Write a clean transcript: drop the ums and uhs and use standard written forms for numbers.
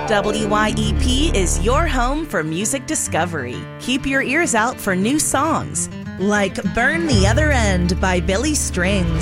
WYEP is your home for music discovery. Keep your ears out for new songs like Burn the Other End by Billy Strings,